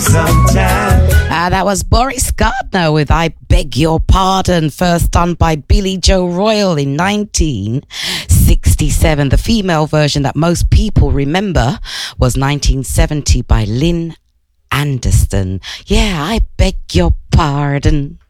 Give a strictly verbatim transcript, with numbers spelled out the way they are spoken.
sometime. Uh, that was Boris Gardner with I Beg Your Pardon, first done by Billy Joe Royal in nineteen sixty-seven. The female version that most people remember was nineteen seventy by Lynn Anderson. Yeah, I beg your pardon.